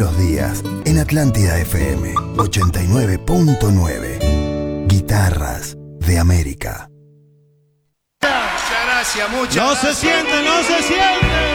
los días en Atlántida FM 89.9. Guitarras de América. Muchas gracias, muchas No gracias. se siente, no se siente.